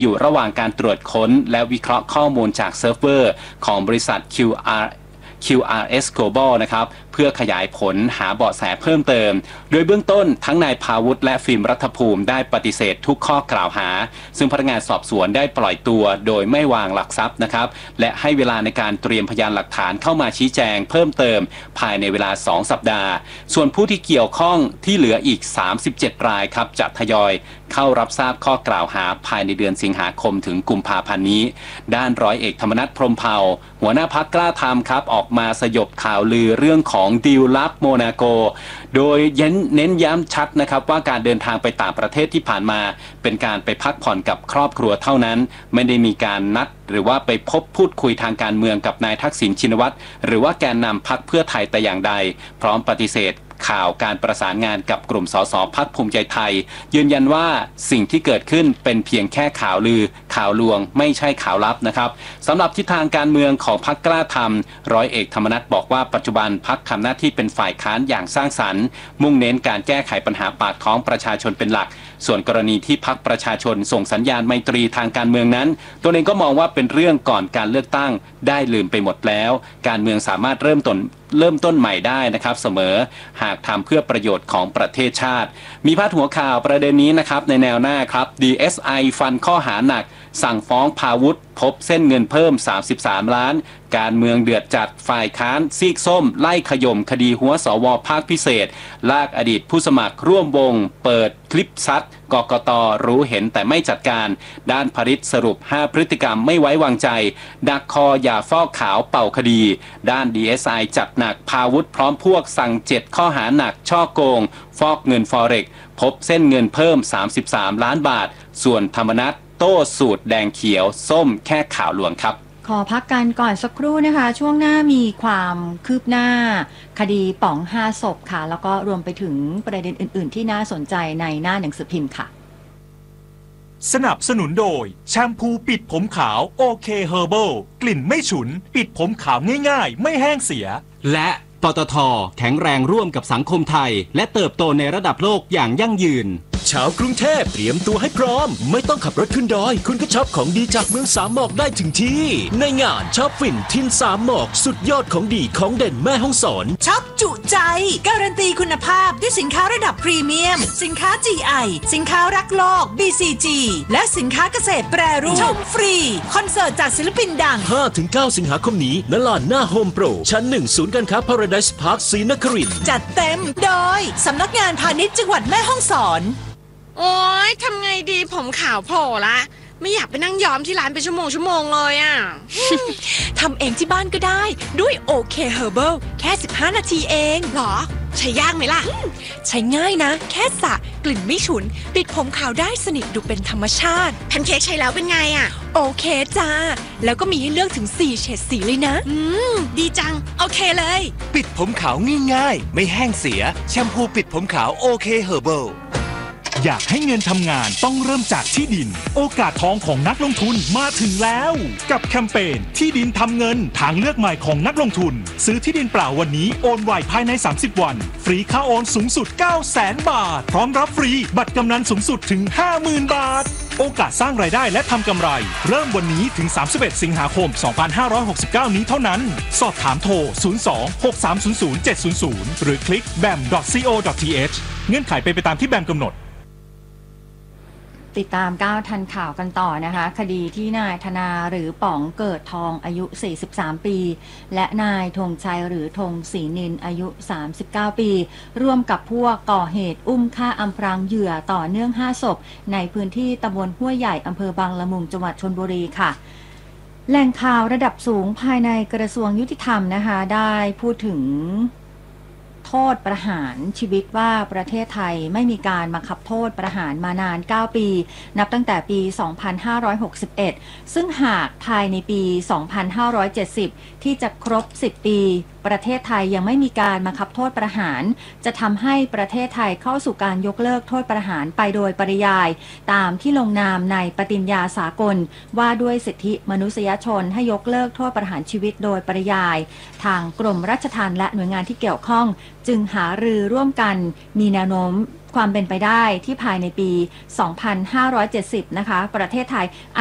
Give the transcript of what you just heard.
อยู่ระหว่างการตรวจค้นและวิเคราะห์ข้อมูลจากเซิร์ฟเวอร์ของบริษัท QRS Global นะครับเพื่อขยายผลหาเบาะแสเพิ่มเติมโดยเบื้องต้นทั้งนายภาวุฒิและฟิล์มรัฐภูมิได้ปฏิเสธทุกข้อกล่าวหาซึ่งพนักงานสอบสวนได้ปล่อยตัวโดยไม่วางหลักทรัพย์นะครับและให้เวลาในการเตรียมพยานหลักฐานเข้ามาชี้แจงเพิ่มเติมภายในเวลา2 สัปดาห์ส่วนผู้ที่เกี่ยวข้องที่เหลืออีก37 รายครับจะทยอยเข้ารับทราบข้อกล่าวหาภายในเดือนสิงหาคมถึงกุมภาพันธ์นี้ด้านร้อยเอกธรรมนัส พรหมเผ่าหัวหน้าพรรคกล้าทำครับออกมาสยบข่าวลือเรื่องของดีลลับโมนาโกโดยเน้นย้ำชัดนะครับว่าการเดินทางไปต่างประเทศที่ผ่านมาเป็นการไปพักผ่อนกับครอบครัวเท่านั้นไม่ได้มีการนัดหรือว่าไปพบพูดคุยทางการเมืองกับนายทักษิณชินวัตรหรือว่าแกนนำพรรคเพื่อไทยแต่อย่างใดพร้อมปฏิเสธข่าวการประสานงานกับกลุ่มสสพรรคภูมิใจไทยยืนยันว่าสิ่งที่เกิดขึ้นเป็นเพียงแค่ข่าวลือข่าวลวงไม่ใช่ข่าวลับนะครับสำหรับทิศทางการเมืองของพรรคกล้าทำร้อยเอกธรรมนัสบอกว่าปัจจุบันพรรคทำหน้าที่เป็นฝ่ายค้านอย่างสร้างสรรค์มุ่งเน้นการแก้ไขปัญหาปากท้องประชาชนเป็นหลักส่วนกรณีที่พรรคประชาชนส่งสัญญาณไมตรีทางการเมืองนั้นตัวเองก็มองว่าเป็นเรื่องก่อนการเลือกตั้งได้ลืมไปหมดแล้วการเมืองสามารถเริ่มต้นใหม่ได้นะครับเสมอหากทำเพื่อประโยชน์ของประเทศชาติมีพาดหัวข่าวประเด็นนี้นะครับในแนวหน้าครับ DSI ฟันข้อหาหนักสั่งฟ้องภาวุฒิพบเส้นเงินเพิ่ม33 ล้านการเมืองเดือดจัดฝ่ายค้านซีกส้มไล่ขย่มคดีหัวสวภาคพิเศษลากอดีตผู้สมัครร่วมวงเปิดคลิปซัดกกต.รู้เห็นแต่ไม่จัดการด้านผริตสรุป5พฤติกรรมไม่ไว้วางใจดักคออย่าฟอกขาวเป่าคดีด้าน DSI จัดหนักภาวุฒิพร้อมพวกสั่ง7ข้อหาหนักช่อโกงฟอกเงินฟอเร็กพบเส้นเงินเพิ่ม33 ล้านบาทส่วนธรรมนัสโต้สูตรแดงเขียวส้มแค่ข่าวลวงครับขอพักกันก่อนสักครู่นะคะช่วงหน้ามีความคืบหน้าคดีป๋อง5 ศพค่ะแล้วก็รวมไปถึงประเด็นอื่นๆที่น่าสนใจในหน้าหนังสือพิมพ์ค่ะสนับสนุนโดยแชมพูปิดผมขาวโอเคเฮอร์เบิลกลิ่นไม่ฉุนปิดผมขาวง่ายๆไม่แห้งเสียและปตท.แข็งแรงร่วมกับสังคมไทยและเติบโตในระดับโลกอย่างยั่งยืนชาวกรุงเทพเตรียมตัวให้พร้อมไม่ต้องขับรถขึ้นดอยคุณก็ช็อปของดีจากเมืองสามหมอกได้ถึงที่ในงานช็อปฟินทินสามหมอกสุดยอดของดีของเด่นแม่ฮ่องสอนช็อปจุใจการันตีคุณภาพด้วยสินค้าระดับพรีเมียมสินค้า GI สินค้ารักโลก BCG และสินค้าเกษตรแปรรูปชมฟรีคอนเสิร์ตจากศิลปินดัง 5-9 สิงหาคมนี้ณลานหน้าโฮมโปรชั้น1ศูนย์การค้า Paradise Park ศรีนครินทร์จัดเต็มโดยสำนักงานพาณิชย์จังหวัดแม่ฮ่องสอนโอ๊ยทำไงดีผมขาวโผล่ละไม่อยากไปนั่งย้อมที่ร้านเป็นชั่วโมงเลยอ่ะทำเองที่บ้านก็ได้ด้วยโอเคเฮอร์เบิลแค่15 นาทีเองหรอใช้ยากไหมล่ะใช้ง่ายนะแค่สระกลิ่นไม่ฉุนปิดผมขาวได้สนิทดูเป็นธรรมชาติแพนเค้กใช้แล้วเป็นไงอ่ะโอเคจ้าแล้วก็มีให้เลือกถึง4 เฉดสีเลยนะดีจังโอเคเลยปิดผมขาวง่ายๆไม่แห้งเสียแชมพูปิดผมขาวโอเคเฮอร์เบิลอยากให้เงินทำงานต้องเริ่มจากที่ดินโอกาสทองของนักลงทุนมาถึงแล้วกับแคมเปญที่ดินทำเงินทางเลือกใหม่ของนักลงทุนซื้อที่ดินเปล่าวันนี้โอนไวภายใน30 วันฟรีค่าโอนสูงสุด 900,000 บาทพร้อมรับฟรีบัตรกำนันสูงสุดถึง 50,000 บาทโอกาสสร้างรายได้และทำกำไรเริ่มวันนี้ถึง31 สิงหาคม 2569 นี้เท่านั้นสอบถามโทร 02-6300-700 หรือคลิก bam.co.th เงื่อนไขเป็นไปตามที่แบมกำหนดติดตาม9ทันข่าวกันต่อนะคะคดีที่นายธนาหรือป๋องเกิดทองอายุ43 ปีและนายธงชัยหรือธงศรีนินอายุ39 ปีร่วมกับพวกก่อเหตุอุ้มฆ่าอำพรางเหยื่อต่อเนื่อง5 ศพในพื้นที่ตำบลห้วยใหญ่อำเภอบางละมุงจังหวัดชลบุรีค่ะแหล่งข่าวระดับสูงภายในกระทรวงยุติธรรมนะคะได้พูดถึงโทษประหารชีวิตว่าประเทศไทยไม่มีการบังคับโทษประหารมานาน9 ปีนับตั้งแต่ปี 2561 ซึ่งหากภายในปี 2570 ที่จะครบ10 ปีประเทศไทยยังไม่มีการบังคับโทษประหารจะทำให้ประเทศไทยเข้าสู่การยกเลิกโทษประหารไปโดยปริยายตามที่ลงนามในปฏิญญาสากลว่าด้วยสิทธิมนุษยชนให้ยกเลิกโทษประหารชีวิตโดยปริยายทางกรมราชทัณฑ์และหน่วยงานที่เกี่ยวข้องจึงหารือร่วมกันมีแนวโน้มความเป็นไปได้ที่ภายในปี 2570 นะคะประเทศไทย